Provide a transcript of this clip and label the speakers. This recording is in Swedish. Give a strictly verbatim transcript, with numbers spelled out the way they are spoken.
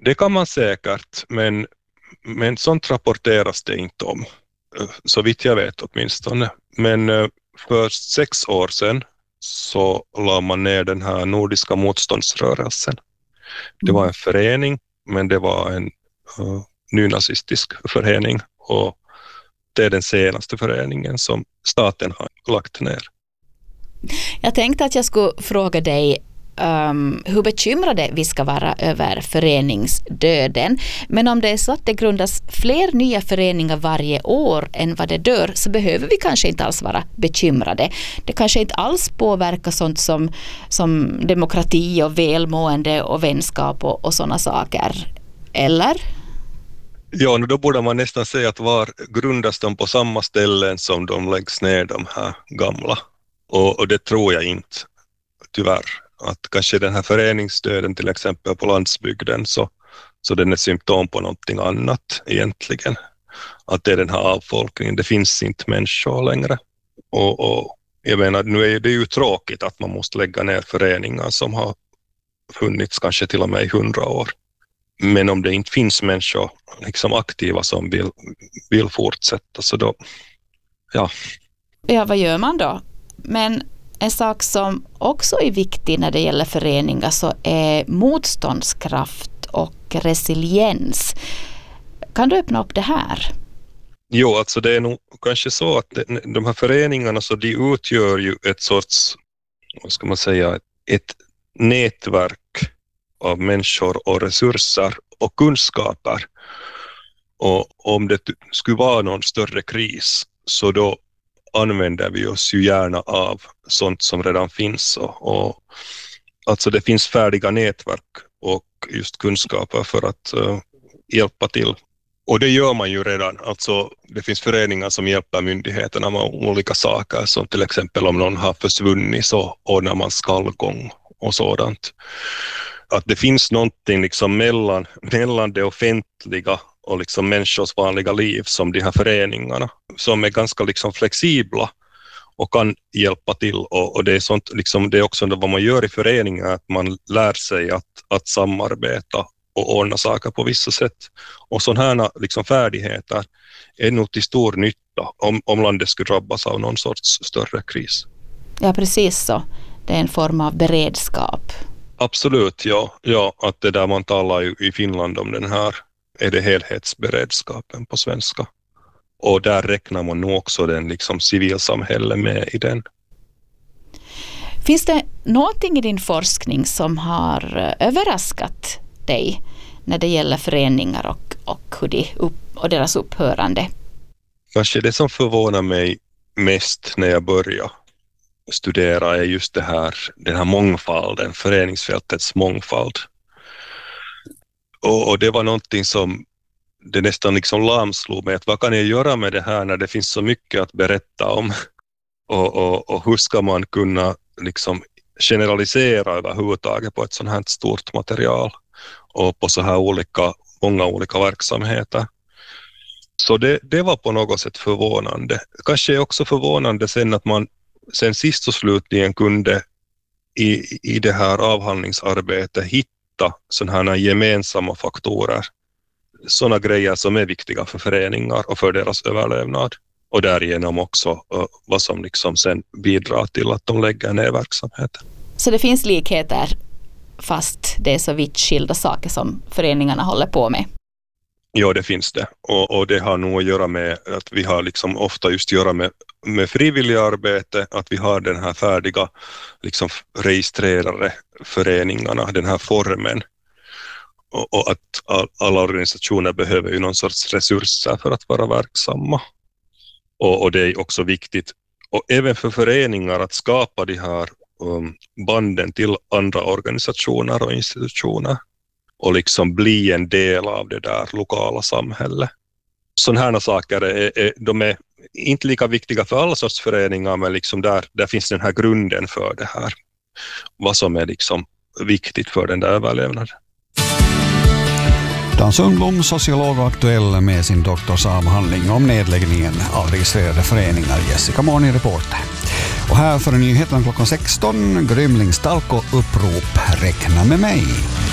Speaker 1: Det kan man säkert, men, men sånt rapporteras det inte om. Så vitt jag vet åtminstone. Men för sex år sedan så la man ner den här nordiska motståndsrörelsen. Det var en förening, men det var en uh, nynazistisk förening, och det är den senaste föreningen som staten har lagt ner.
Speaker 2: Jag tänkte att jag skulle fråga dig um, hur bekymrade vi ska vara över föreningsdöden. Men om det är så att det grundas fler nya föreningar varje år än vad det dör, så behöver vi kanske inte alls vara bekymrade. Det kanske inte alls påverkar sånt som, som demokrati och välmående och vänskap och, och sådana saker. Eller?
Speaker 1: Ja, då borde man nästan säga att var grundas de på samma ställen som de läggs ner, de här gamla. Och, och det tror jag inte, tyvärr. Att kanske den här föreningsdöden till exempel på landsbygden, så, så den är symptom på någonting annat egentligen. Att det är den här avfolkningen, det finns inte människor längre. Och, och jag menar, nu är det ju tråkigt att man måste lägga ner föreningar som har funnits kanske till och med i hundra år. Men om det inte finns människor liksom aktiva som vill, vill fortsätta, så då, ja.
Speaker 2: Ja, vad gör man då? Men en sak som också är viktig när det gäller föreningar så är motståndskraft och resiliens. Kan du öppna upp det här?
Speaker 1: Jo, alltså det är nog kanske så att de här föreningarna, så de utgör ju ett sorts, vad ska man säga, ett nätverk av människor och resurser och kunskaper. Och om det skulle vara någon större kris, så då använder vi oss ju gärna av sånt som redan finns. Och, och alltså det finns färdiga nätverk och just kunskaper för att uh, hjälpa till. Och det gör man ju redan. Alltså det finns föreningar som hjälper myndigheterna med olika saker, som till exempel om någon har försvunnit så ordnar man skallgång och sådant. Att det finns någonting liksom mellan, mellan det offentliga och liksom människors vanliga liv, som de här föreningarna, som är ganska liksom flexibla och kan hjälpa till. Och, och det är sånt, liksom, det är också vad man gör i föreningar, att man lär sig att, att samarbeta och ordna saker på vissa sätt. Och sådana här liksom färdigheter är nog till stor nytta om, om landet skulle drabbas av någon sorts större kris.
Speaker 2: Ja, precis så. Det är en form av beredskap.
Speaker 1: Absolut, ja. ja att det där man talar ju i Finland om den här, är det helhetsberedskapen på svenska. Och där räknar man nog också den liksom civilsamhälle med i den.
Speaker 2: Finns det någonting i din forskning som har överraskat dig när det gäller föreningar och, och, hur de upp, och deras upphörande?
Speaker 1: Kanske det som förvånar mig mest när jag börjar studera är just det här, den här mångfalden, föreningsfältets mångfald. Och, och det var någonting som det nästan liksom lamslog mig, att vad kan jag göra med det här när det finns så mycket att berätta om? Och, och, och hur ska man kunna liksom generalisera överhuvudtaget på ett sånt här stort material och på så här olika, många olika verksamheter. Så det, det var på något sätt förvånande. Kanske också förvånande sen att man sen sist och slutligen kunde i, i det här avhandlingsarbetet hitta sådana här gemensamma faktorer. Sådana grejer som är viktiga för föreningar och för deras överlevnad. Och därigenom också uh, vad som liksom sen bidrar till att de lägger ner verksamheten.
Speaker 2: Så det finns likheter fast det är så vitt skilda saker som föreningarna håller på med?
Speaker 1: Ja, det finns det. Och, och det har nog att göra med att vi har liksom ofta just göra med, med frivilliga arbete, att vi har den här färdiga liksom registrerade föreningarna, den här formen. Och, och att all, alla organisationer behöver ju någon sorts resurser för att vara verksamma. Och, och det är också viktigt, och även för föreningar, att skapa de här um, banden till andra organisationer och institutioner. Och liksom bli en del av det där lokala samhället. Sådana här saker är, är, de är inte lika viktiga för alla sorts föreningar, men liksom där, där finns den här grunden för det här. Vad som är liksom viktigt för den där överlevnaden.
Speaker 3: Dan Sundblom, sociolog och aktuell med sin doktorsavhandling om nedläggningen av registrerade föreningar. Jessica Morning, reporter. Och här för nyheterna klockan sexton, Grymlingstalko upprop, räkna med mig.